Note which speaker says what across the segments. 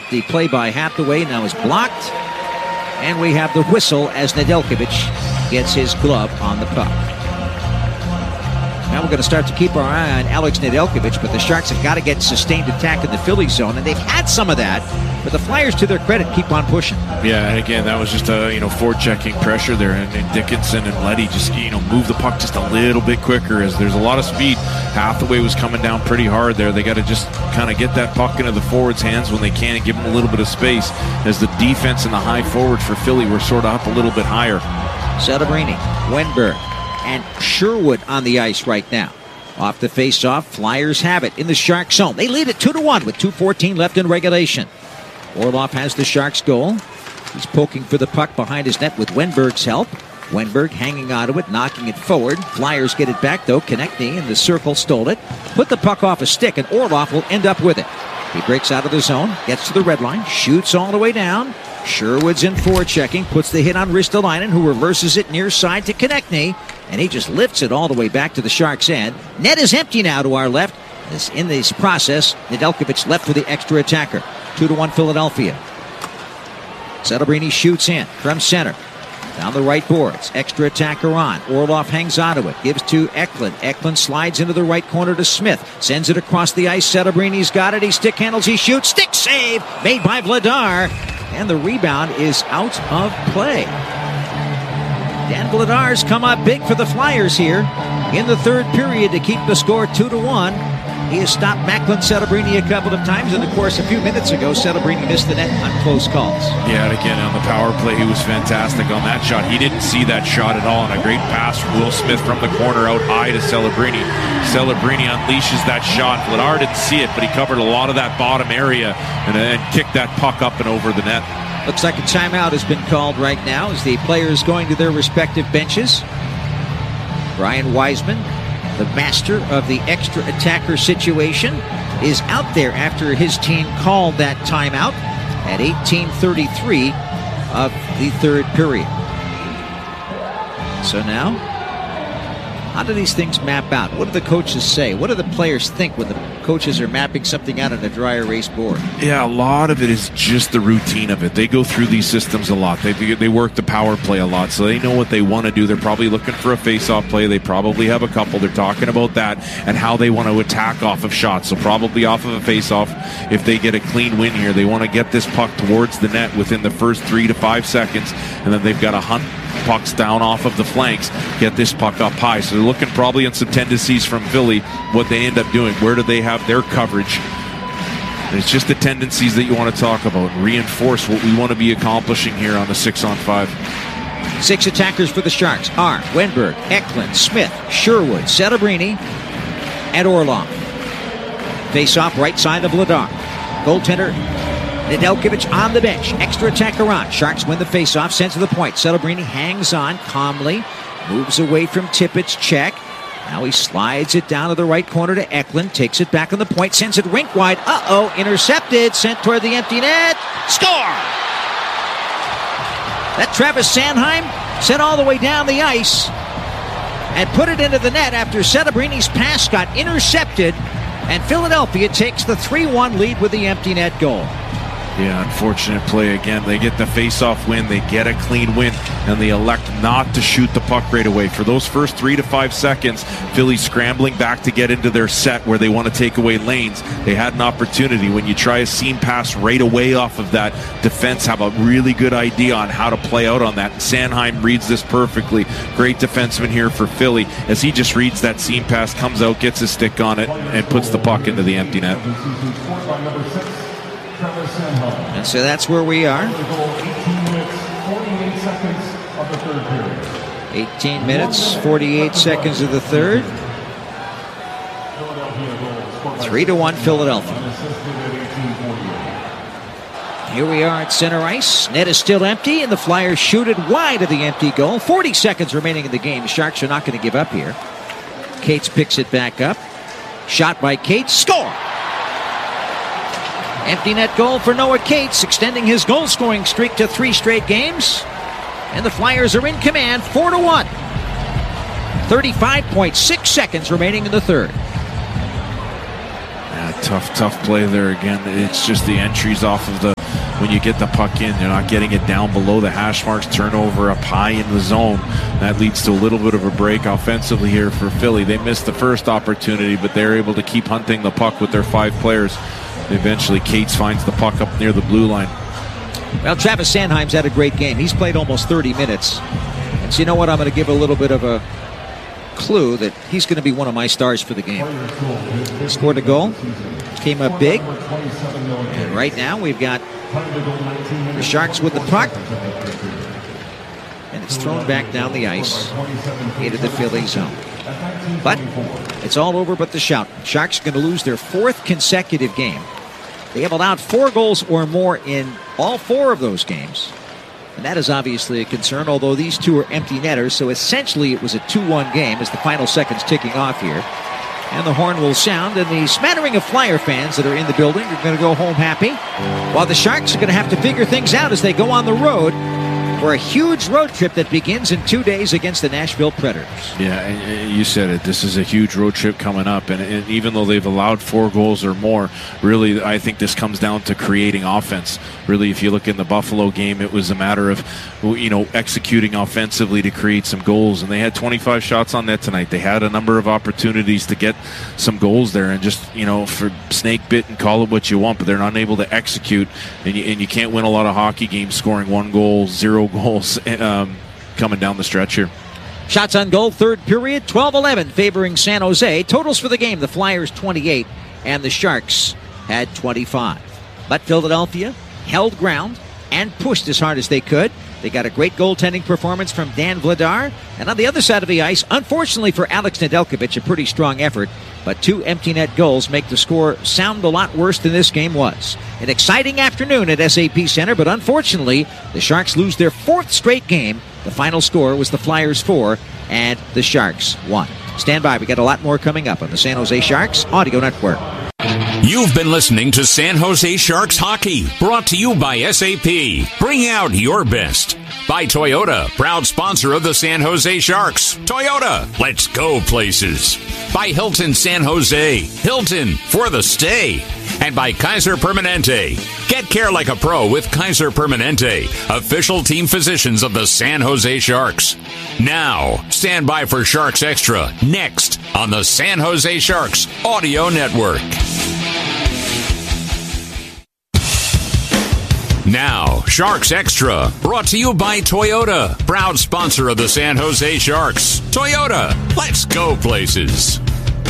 Speaker 1: The play by Hathaway now is blocked. And we have the whistle as Nedeljkovic gets his glove on the puck. Now we're going to start to keep our eye on Alex Nedeljkovic, but the Sharks have got to get sustained attack in the Philly zone, and they've had some of that, but the Flyers, to their credit, keep on pushing.
Speaker 2: Yeah, and again, that was just a forechecking pressure there, and Dickinson and Leddy just move the puck just a little bit quicker as there's a lot of speed. Hathaway was coming down pretty hard there. They got to just kind of get that puck into the forwards' hands when they can and give them a little bit of space, as the defense and the high forward for Philly were sort of up a little bit higher.
Speaker 1: Celebrini, Wenberg, and Sherwood on the ice right now. Off the face-off, Flyers have it in the Shark zone. They lead it 2-1 with 2:14 left in regulation. Orlov has the Sharks goal. He's poking for the puck behind his net with Wenberg's help. Wenberg hanging onto it, knocking it forward. Flyers get it back, though. Konechny in the circle stole it. Put the puck off a stick, and Orlov will end up with it. He breaks out of the zone, gets to the red line, shoots all the way down. Sherwood's in forechecking, puts the hit on Ristolainen, who reverses it near side to Konechny, and he just lifts it all the way back to the Sharks' end. Net is empty now to our left. In this process, Nedeljkovic left for the extra attacker. 2-1 Philadelphia. Celebrini shoots in from center. Down the right boards. Extra attacker on. Orlov hangs onto it. Gives to Eklund. Eklund slides into the right corner to Smith. Sends it across the ice. Celebrini's got it. He stick handles. He shoots. Stick save made by Vladar. And the rebound is out of play. Dan Vladar's come up big for the Flyers here in the third period to keep the score 2-1. He has stopped Macklin Celebrini a couple of times, and of course, a few minutes ago, Celebrini missed the net on close calls.
Speaker 2: Yeah, and again, on the power play, he was fantastic on that shot. He didn't see that shot at all, and a great pass from Will Smith from the corner out high to Celebrini. Celebrini unleashes that shot. Vladar didn't see it, but he covered a lot of that bottom area and kicked that puck up and over the net.
Speaker 1: Looks like a timeout has been called right now as the players going to their respective benches. Brian Wiseman, the master of the extra attacker situation, is out there after his team called that timeout at 18:33 of the third period. So now, how do these things map out? What do the coaches say? What do the players think when the coaches are mapping something out on a dry erase board?
Speaker 2: Yeah, a lot of it is just the routine of it. They go through these systems a lot. They work the power play a lot, so they know what they want to do. They're probably looking for a face-off play. They probably have a couple. They're talking about that and how they want to attack off of shots. So probably off of a face-off, if they get a clean win here, they want to get this puck towards the net within the first 3 to 5 seconds, and then they've got to hunt pucks down off of the flanks, get this puck up high. So they're looking probably at some tendencies from Philly, what they end up doing. Where do they have their coverage? And it's just the tendencies that you want to talk about and reinforce what we want to be accomplishing here on the 6-on-5.
Speaker 1: 6 attackers for the Sharks are Wenberg, Eklund, Smith, Sherwood, Celebrini, and Orlov. Face off right side of Vladar. Goaltender Nedeljkovic on the bench. Extra attacker on. Sharks win the face-off, sent to the point. Celebrini hangs on calmly, moves away from Tippett's check. Now he slides it down to the right corner to Eklund, takes it back on the point, sends it rink wide. Intercepted, sent toward the empty net. Score! That Travis Sanheim sent all the way down the ice and put it into the net after Celebrini's pass got intercepted, and Philadelphia takes the 3-1 lead with the empty net goal.
Speaker 2: Yeah, unfortunate play again. They get the face-off win, they get a clean win, and they elect not to shoot the puck right away. For those first 3 to 5 seconds, Philly scrambling back to get into their set where they want to take away lanes. They had an opportunity. When you try a seam pass right away off of that, defense have a really good idea on how to play out on that. And Sanheim reads this perfectly. Great defenseman here for Philly as he just reads that seam pass, comes out, gets his stick on it, and puts the puck into the empty net.
Speaker 1: And so that's where we are. 18 minutes, 48 seconds of the third. 3-1 Philadelphia. Here we are at center ice. Net is still empty, and the Flyers shoot it wide of the empty goal. 40 seconds remaining in the game. The Sharks are not going to give up here. Cates picks it back up. Shot by Cates. Score! Empty net goal for Noah Cates, extending his goal-scoring streak to 3 straight games. And the Flyers are in command, 4-1. 35.6 seconds remaining in the third.
Speaker 2: tough play there again. It's just the entries off of when you get the puck in, you're not getting it down below the hash marks, turnover up high in the zone. That leads to a little bit of a break offensively here for Philly. They missed the first opportunity, but they're able to keep hunting the puck with their 5 players. Eventually, Cates finds the puck up near the blue line.
Speaker 1: Well, Travis Sanheim's had a great game. He's played almost 30 minutes. And so you know what? I'm going to give a little bit of a clue that he's going to be one of my stars for the game. He scored a goal, came up big, and right now we've got the Sharks with the puck, and it's thrown back down the ice into the Philly zone. But it's all over but the shout. Sharks are going to lose their 4th consecutive game. They have allowed 4 goals or more in all 4 of those games. And that is obviously a concern, although these two are empty netters. So essentially it was a 2-1 game as the final seconds ticking off here. And the horn will sound, and the smattering of Flyer fans that are in the building are going to go home happy, while the Sharks are going to have to figure things out as they go on the road for a huge road trip that begins in 2 days against the Nashville Predators.
Speaker 2: Yeah, you said it. This is a huge road trip coming up, and even though they've allowed 4 goals or more, really, I think this comes down to creating offense. Really, if you look in the Buffalo game, it was a matter of, executing offensively to create some goals, and they had 25 shots on net tonight. They had a number of opportunities to get some goals there, and just, for snake bit and call it what you want, but they're not able to execute, and you can't win a lot of hockey games scoring 1 goal, 0 goals coming down the stretch here.
Speaker 1: Shots on goal, third period, 12-11 favoring San Jose. Totals for the game, the Flyers 28 and the Sharks had 25. But Philadelphia held ground and pushed as hard as they could. They got a great goaltending performance from Dan Vladar. And on the other side of the ice, unfortunately for Alex Nedeljkovic, a pretty strong effort. But 2 empty net goals make the score sound a lot worse than this game was. An exciting afternoon at SAP Center, but unfortunately, the Sharks lose their 4th straight game. The final score was the Flyers 4 and the Sharks 1. Stand by, we got a lot more coming up on the San Jose Sharks Audio Network.
Speaker 3: You've been listening to San Jose Sharks Hockey, brought to you by SAP. Bring out your best. By Toyota, proud sponsor of the San Jose Sharks. Toyota, let's go places. By Hilton San Jose, Hilton for the stay. And by Kaiser Permanente. Get care like a pro with Kaiser Permanente, official team physicians of the San Jose Sharks. Now, stand by for Sharks Extra, next on the San Jose Sharks Audio Network. Now, Sharks Extra, brought to you by Toyota, proud sponsor of the San Jose Sharks. Toyota, let's go places.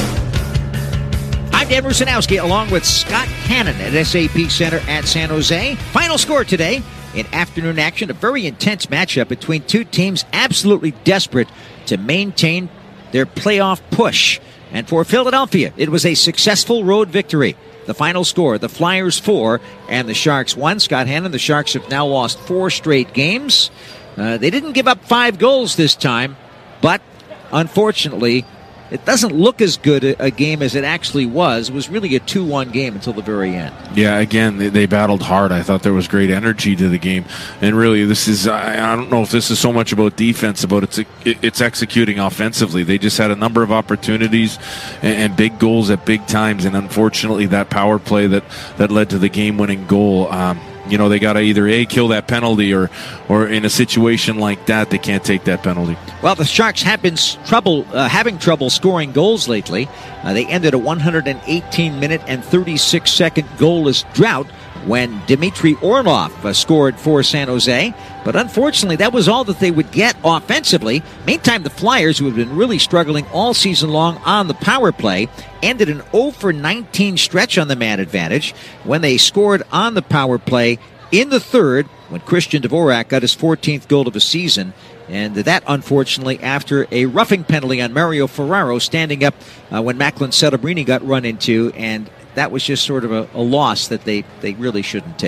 Speaker 1: I'm Dan Rusanowski along with Scott Hannon at SAP Center at San Jose. Final score today in afternoon action, a very intense matchup between two teams absolutely desperate to maintain their playoff push. And for Philadelphia, it was a successful road victory. The final score, the Flyers 4 and the Sharks 1. Scott Hannon, the Sharks have now lost 4 straight games. They didn't give up 5 goals this time, but unfortunately, it doesn't look as good a game as it actually was. It was really a 2-1 game until the very end.
Speaker 2: Yeah, again, they battled hard. I thought there was great energy to the game. And really, this is, I don't know if this is so much about defense, about it's executing offensively. They just had a number of opportunities and big goals at big times. And unfortunately, that power play that led to the game-winning goal, they got to either kill that penalty or in a situation like that, they can't take that penalty.
Speaker 1: Well, the Sharks have been having trouble scoring goals lately. They ended a 118-minute and 36-second goalless drought when Dmitry Orlov scored for San Jose. But unfortunately, that was all that they would get offensively. Meantime, the Flyers, who have been really struggling all season long on the power play, ended an 0-for-19 stretch on the man advantage when they scored on the power play in the third when Christian Dvorak got his 14th goal of the season. And that, unfortunately, after a roughing penalty on Mario Ferraro standing up when Macklin Celebrini got run into, and that was just sort of a loss that they really shouldn't take.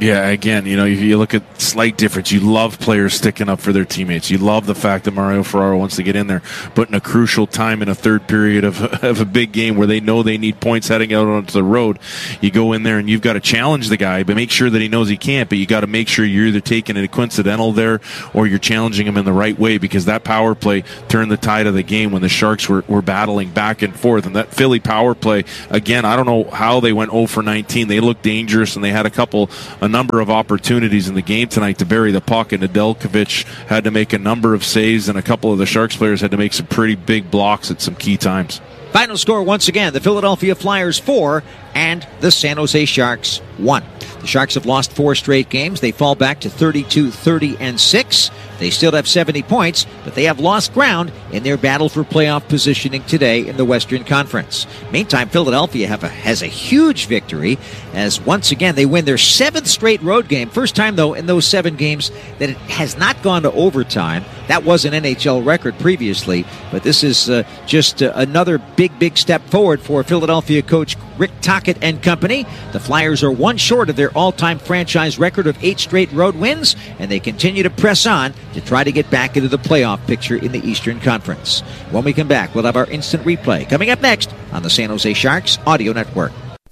Speaker 2: Yeah, again, you look at slight difference. You love players sticking up for their teammates. You love the fact that Mario Ferraro wants to get in there. But in a crucial time in a third period of a big game where they know they need points heading out onto the road, you go in there and you've got to challenge the guy, but make sure that he knows he can't. But you got to make sure you're either taking a coincidental there or you're challenging him in the right way, because that power play turned the tide of the game when the Sharks were battling back and forth. And that Philly power play, again, I don't know how they went 0 for 19. They looked dangerous, and they had a number of opportunities in the game tonight to bury the puck, and Nedeljkovic had to make a number of saves, and a couple of the Sharks players had to make some pretty big blocks at some key times.
Speaker 1: Final score once again, the Philadelphia Flyers 4 and the San Jose Sharks 1. The Sharks have lost 4 straight games. They fall back to 32-30-6. They still have 70 points, but they have lost ground in their battle for playoff positioning today in the Western Conference. Meantime, Philadelphia has a huge victory as once again they win their 7th straight road game. First time, though, in those 7 games that it has not gone to overtime. That was an NHL record previously, but this is just another big step forward for Philadelphia coach Rick Tocchet and company. The Flyers are 1 short of their all-time franchise record of 8 straight road wins, and they continue to press on to try to get back into the playoff picture in the Eastern Conference. When we come back, we'll have our instant replay coming up next on the San Jose Sharks Audio Network.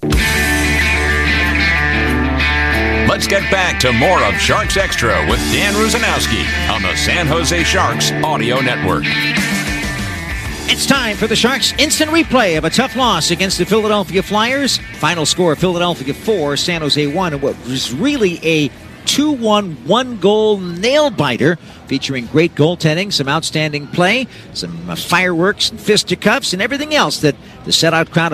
Speaker 3: Let's get back to more of Sharks Extra with Dan Rusanowski on the San Jose Sharks Audio Network.
Speaker 1: It's time for the Sharks' instant replay of a tough loss against the Philadelphia Flyers. Final score, Philadelphia 4, San Jose 1, and what was really a 2-1 one-goal nail-biter featuring great goaltending, some outstanding play, some fireworks and fisticuffs, and everything else that the set-out crowd of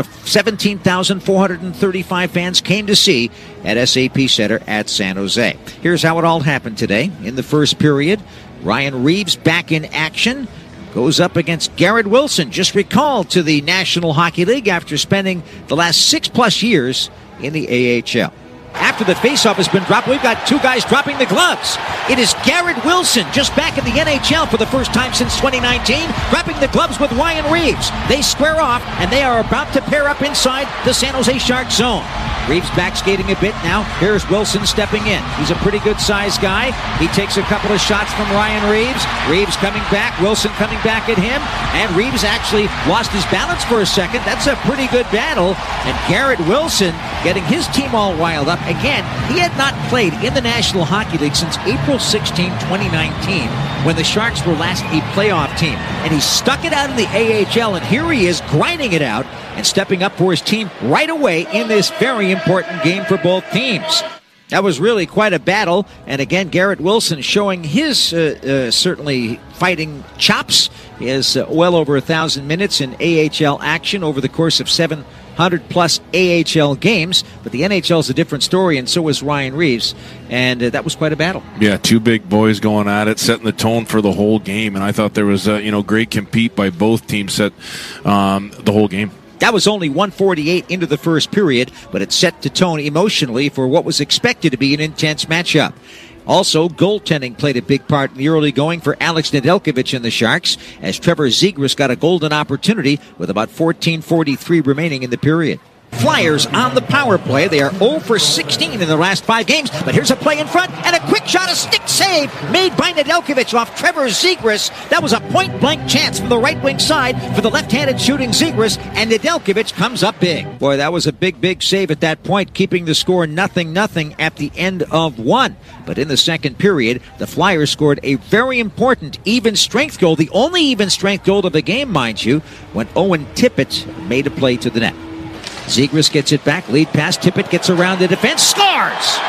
Speaker 1: 17,435 fans came to see at SAP Center at San Jose. Here's how it all happened today. In the first period, Ryan Reeves back in action. Goes up against Garrett Wilson, just recalled to the National Hockey League after spending the last 6+ years in the AHL. After the faceoff has been dropped, we've got 2 guys dropping the gloves. It is Garrett Wilson, just back in the NHL for the first time since 2019, dropping the gloves with Ryan Reeves. They square off, and they are about to pair up inside the San Jose Sharks zone. Reeves back skating a bit now. Here's Wilson stepping in. He's a pretty good-sized guy. He takes a couple of shots from Ryan Reeves. Reeves coming back. Wilson coming back at him. And Reeves actually lost his balance for a second. That's a pretty good battle. And Garrett Wilson getting his team all riled up. Again, he had not played in the National Hockey League since April 16, 2019, when the Sharks were last a playoff team. And he stuck it out in the AHL, and here he is grinding it out and stepping up for his team right away in this very important game for both teams. That was really quite a battle, and again, Garrett Wilson showing his certainly fighting chops. He has well over 1,000 minutes in AHL action over the course of 700+ AHL games, but the NHL is a different story, and so is Ryan Reeves, and that was quite a battle.
Speaker 2: Yeah, 2 big boys going at it, setting the tone for the whole game, and I thought there was great compete by both teams set the whole game.
Speaker 1: That was only 1:48 into the first period, but it set the tone emotionally for what was expected to be an intense matchup. Also, goaltending played a big part in the early going for Alex Nedeljkovic and the Sharks, as Trevor Zegras got a golden opportunity with about 14:43 remaining in the period. Flyers on the power play. They are 0 for 16 in the last 5 games, but here's a play in front and a quick shot, a stick save made by Nedeljkovic off Trevor Zegras. That was a point-blank chance from the right wing side for the left-handed shooting Zegras, and Nedeljkovic comes up big. Boy, that was a big save at that point, keeping the score 0-0 at the end of 1. But in the second period, the Flyers scored a very important even strength goal, the only even strength goal of the game, mind you, when Owen Tippett made a play to the net. Zegras gets it back, lead pass, Tippett gets around the defense, scores!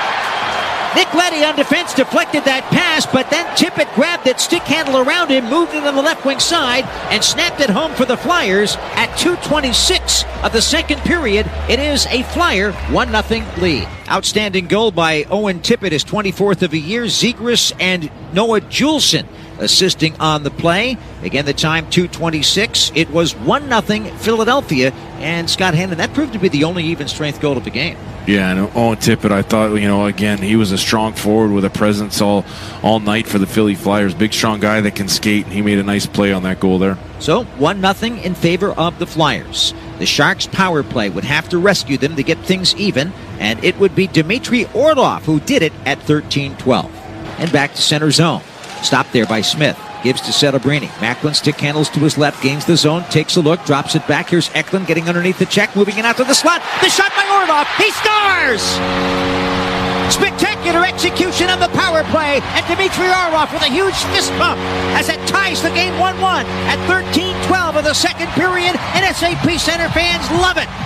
Speaker 1: Nick Leddy on defense deflected that pass, but then Tippett grabbed it, stick handle around him, moved it on the left wing side, and snapped it home for the Flyers at 2:26 of the second period. It is a Flyer 1-0 lead. Outstanding goal by Owen Tippett, his 24th of the year. Zegras and Noah Juleson assisting on the play. Again, the time 2:26. It was 1-0 Philadelphia, and Scott Hannon, that proved to be the only even strength goal of the game.
Speaker 2: Yeah, and Owen Tippett, I thought, again, he was a strong forward with a presence all night for the Philly Flyers. Big, strong guy that can skate, and he made a nice play on that goal there.
Speaker 1: So, 1-0 in favor of the Flyers. The Sharks' power play would have to rescue them to get things even And it would be Dmitry Orlov who did it at 13-12. And back to center zone. Stopped there by Smith. Gives to Celebrini. Macklin stick handles to his left, gains the zone, takes a look, drops it back. Here's Eklund getting underneath the check, moving it out to the slot. The shot by Orlov. He scores! Spectacular execution on the power play, and Dmitry Orlov with a huge fist bump as it ties the game 1-1 at 13-12 of the second period, and SAP Center fans love it.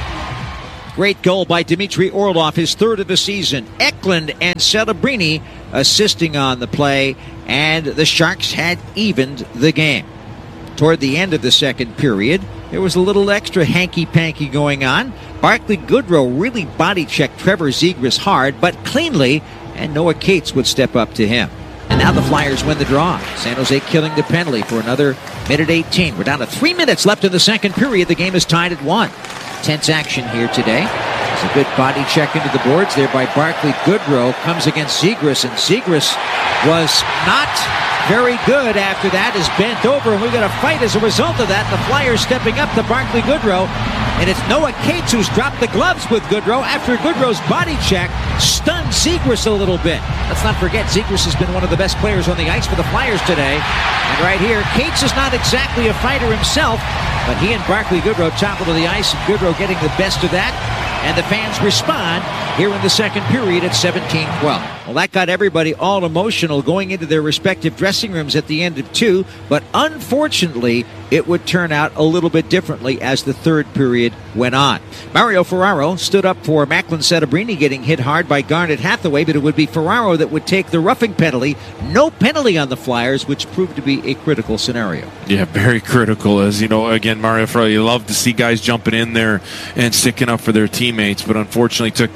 Speaker 1: Great goal by Dmitry Orlov, his third of the season. Eklund and Celebrini assisting on the play, and the Sharks had evened the game. Toward the end of the second period, there was a little extra hanky-panky going on. Barclay Goodrow really body-checked Trevor Zegras hard, but cleanly, and Noah Cates would step up to him. And now the Flyers win the draw. San Jose killing the penalty for another minute 18. We're down to 3 minutes left in the second period. The game is tied at 1. Tense action here today. There's a good body check into the boards there by Barclay Goodrow. Comes against Zegras, and Zegras was not very good after that, is bent over, and we've got a fight as a result of that. The Flyers stepping up to Barclay Goodrow, and it's Noah Cates who's dropped the gloves with Goodrow after Goodrow's body check stunned Zegras a little bit. Let's not forget, Zegras has been one of the best players on the ice for the Flyers today. And right here, Cates is not exactly a fighter himself, but he and Barclay Goodrow topple to the ice, and Goodrow getting the best of that. And the fans respond here in the second period at 17-12. Well, that got everybody all emotional going into their respective dressing rooms at the end of 2, but unfortunately, it would turn out a little bit differently as the third period went on. Mario Ferraro stood up for Macklin Celebrini getting hit hard by Garnet Hathaway, but it would be Ferraro that would take the roughing penalty. No penalty on the Flyers, which proved to be a critical scenario.
Speaker 2: Yeah, very critical. As you know, again, Mario Ferraro, you love to see guys jumping in there and sticking up for their teammates, but unfortunately took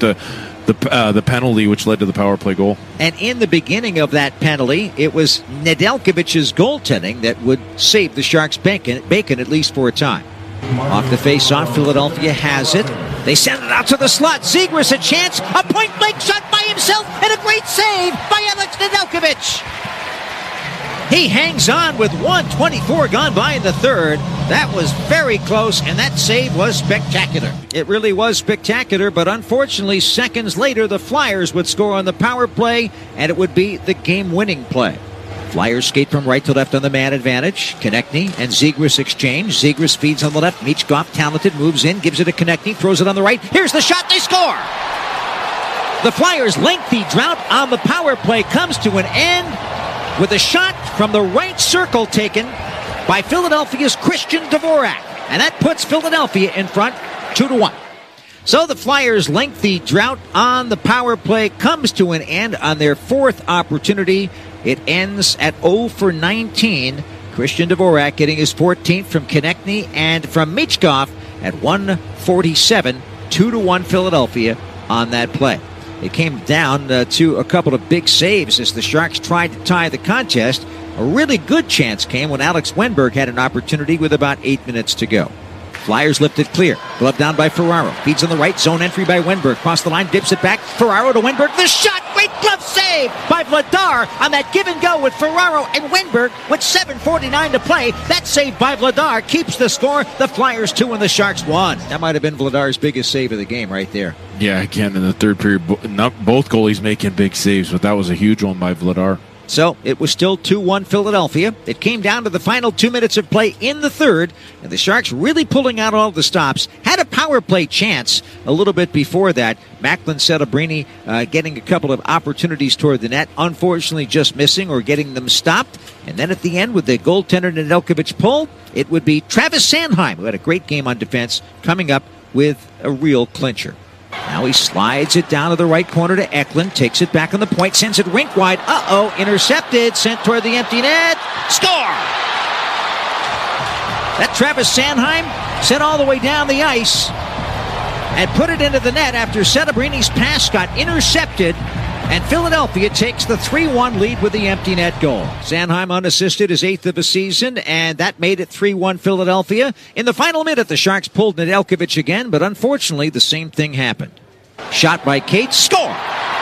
Speaker 2: the penalty, which led to the power play goal.
Speaker 1: And in the beginning of that penalty, it was Nedeljkovic's goaltending that would save the Sharks' bacon at least for a time. Off the face-off, Philadelphia has it. They send it out to the slot. Zegras a chance, a point-blank shot by himself, and a great save by Alex Nedeljkovic. He hangs on with 1:24 gone by in the third. That was very close, and that save was spectacular. It really was spectacular, but unfortunately, seconds later, the Flyers would score on the power play, and it would be the game-winning play. Flyers skate from right to left on the man advantage. Konechny and Zegras exchange. Zegras feeds on the left. Michkov, talented, moves in, gives it to Konechny, throws it on the right. Here's the shot, they score! The Flyers' lengthy drought on the power play comes to an end with a shot from the right circle taken by Philadelphia's Christian Dvorak. And that puts Philadelphia in front 2-1. So the Flyers' lengthy drought on the power play comes to an end on their fourth opportunity. It ends at 0 for 19. Christian Dvorak getting his 14th from Konechny and from Michkov at 1:47. 2-1 Philadelphia on that play. It came down to a couple of big saves as the Sharks tried to tie the contest. A really good chance came when Alex Wenberg had an opportunity with about 8 minutes to go. Flyers lifted clear. Glove down by Ferraro. Feeds on the right. Zone entry by Wenberg. Cross the line. Dips it back. Ferraro to Wenberg. The shot. Great glove save by Vladar on that give and go with Ferraro and Wenberg with 7:49 to play. That save by Vladar keeps the score. The Flyers 2 and the Sharks 1. That might have been Vladar's biggest save of the game right there.
Speaker 2: Yeah, again, in the third period, not both goalies making big saves, but that was a huge one by Vladar.
Speaker 1: So it was still 2-1 Philadelphia. It came down to the final 2 minutes of play in the third, and the Sharks really pulling out all the stops. Had a power play chance a little bit before that. Macklin Celebrini getting a couple of opportunities toward the net, unfortunately just missing or getting them stopped. And then at the end, with the goaltender Nedeljkovic pulled, it would be Travis Sanheim, who had a great game on defense, coming up with a real clincher. Now he slides it down to the right corner to Eklund, takes it back on the point, sends it rink wide. Intercepted, sent toward the empty net. Score! That Travis Sanheim sent all the way down the ice and put it into the net after Celebrini's pass got intercepted, and Philadelphia takes the 3-1 lead with the empty net goal. Sanheim unassisted, his 8th of the season, and that made it 3-1 Philadelphia. In the final minute, the Sharks pulled Nedeljkovic again, but unfortunately, the same thing happened. Shot by Cates, score!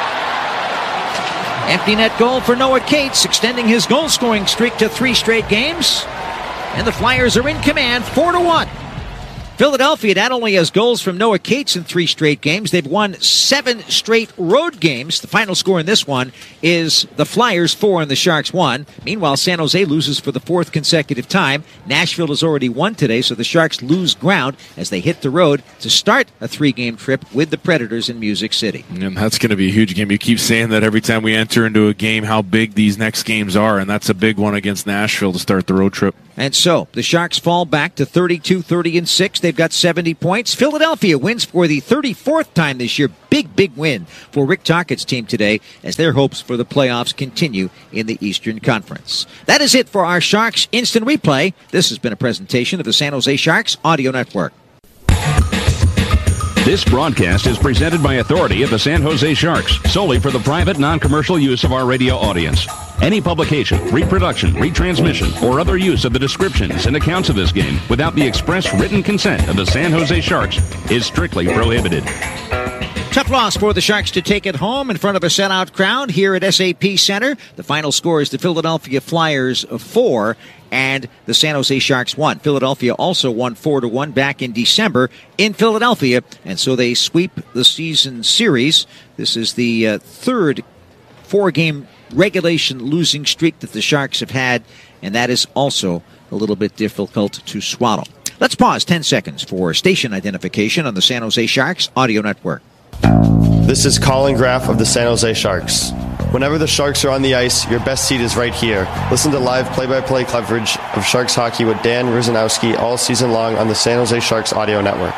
Speaker 1: Empty net goal for Noah Cates, extending his goal-scoring streak to 3 straight games. And the Flyers are in command, 4-1. Philadelphia not only has goals from Noah Cates in 3 straight games, they've won 7 straight road games. The final score in this one is the Flyers 4 and the Sharks 1. Meanwhile, San Jose loses for the 4th consecutive time. Nashville has already won today, so the Sharks lose ground as they hit the road to start a 3-game trip with the Predators in Music City.
Speaker 2: And that's going to be a huge game. You keep saying that every time we enter into a game, how big these next games are, and that's a big one against Nashville to start the road trip.
Speaker 1: And so the Sharks fall back to 32-30-6. They've got 70 points. Philadelphia wins for the 34th time this year. Big win for Rick Tocchet's team today as their hopes for the playoffs continue in the Eastern Conference. That is it for our Sharks Instant Replay. This has been a presentation of the San Jose Sharks Audio Network.
Speaker 4: This broadcast is presented by authority of the San Jose Sharks, solely for the private, non-commercial use of our radio audience. Any publication, reproduction, retransmission, or other use of the descriptions and accounts of this game without the express written consent of the San Jose Sharks is strictly prohibited.
Speaker 1: Tough loss for the Sharks to take it home in front of a sellout crowd here at SAP Center. The final score is the Philadelphia Flyers 4 and the San Jose Sharks 1. Philadelphia also won 4-1 back in December in Philadelphia, and so they sweep the season series. This is the 3rd 4-game regulation losing streak that the Sharks have had, and that is also a little bit difficult to swallow. Let's pause 10 seconds for station identification on the San Jose Sharks Audio Network.
Speaker 5: This is Colin Graff of the San Jose Sharks. Whenever the Sharks are on the ice, your best seat is right here. Listen to live play-by-play coverage of Sharks hockey with Dan Ruzanowski all season long on the San Jose Sharks Audio Network.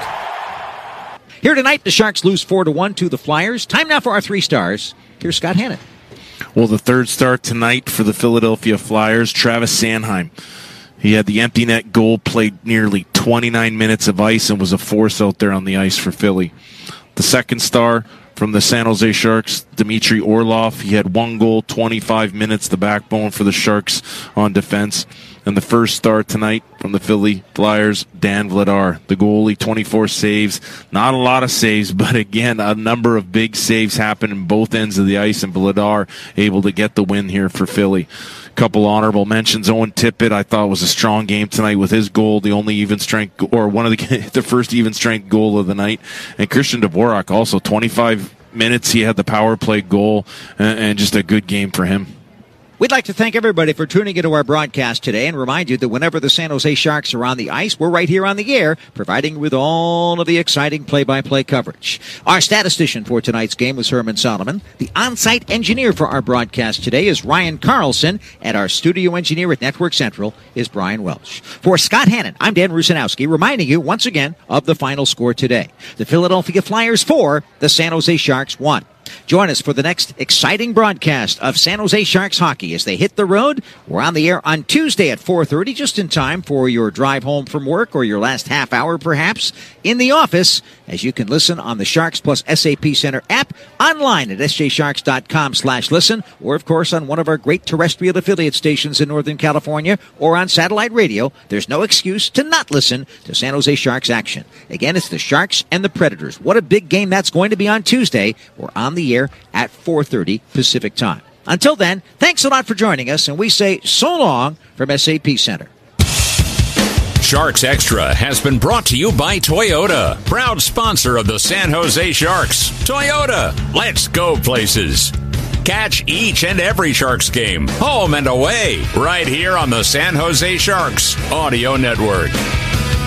Speaker 1: Here tonight, the Sharks lose 4-1 to the Flyers. Time now for our 3 stars. Here's Scott Hannon.
Speaker 2: Well, the 3rd star tonight for the Philadelphia Flyers, Travis Sanheim. He had the empty net goal, played nearly 29 minutes of ice, and was a force out there on the ice for Philly. The 2nd star from the San Jose Sharks, Dmitry Orlov. He had 1 goal, 25 minutes, the backbone for the Sharks on defense. And the 1st star tonight from the Philly Flyers, Dan Vladar, the goalie, 24 saves. Not a lot of saves, but again, a number of big saves happened in both ends of the ice, and Vladar able to get the win here for Philly. Couple honorable mentions. Owen Tippett, I thought, was a strong game tonight with his goal, the only even strength, or one of the first even strength goal of the night. And Christian Dvorak also 25 minutes. He had the power play goal, and just a good game for him.
Speaker 1: We'd like to thank everybody for tuning into our broadcast today and remind you that whenever the San Jose Sharks are on the ice, we're right here on the air, providing with all of the exciting play-by-play coverage. Our statistician for tonight's game was Herman Solomon. The on-site engineer for our broadcast today is Ryan Carlson, and our studio engineer at Network Central is Brian Welch. For Scott Hannon, I'm Dan Rusanowski, reminding you once again of the final score today. The Philadelphia Flyers 4, the San Jose Sharks 1. Join us for the next exciting broadcast of San Jose Sharks hockey as they hit the road. We're on the air on Tuesday at 4:30, just in time for your drive home from work or your last half hour, perhaps, in the office, as you can listen on the Sharks Plus SAP Center app, online at sjsharks.com/listen, or, of course, on one of our great terrestrial affiliate stations in Northern California, or on satellite radio. There's no excuse to not listen to San Jose Sharks action. Again, it's the Sharks and the Predators. What a big game that's going to be on Tuesday. We're on the air at 4:30 Pacific time. Until then, thanks a lot for joining us, and we say so long from SAP Center.
Speaker 3: Sharks Extra has been brought to you by Toyota, proud sponsor of the San Jose Sharks. Toyota, let's go places. Catch each and every Sharks game, home and away, right here on the San Jose Sharks Audio Network.